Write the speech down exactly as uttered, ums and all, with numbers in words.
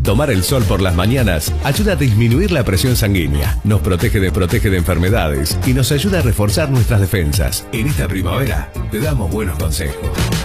Tomar el sol por las mañanas ayuda a disminuir la presión sanguínea, nos protege de protege de enfermedades y nos ayuda a reforzar nuestras defensas. En esta primavera te damos buenos consejos.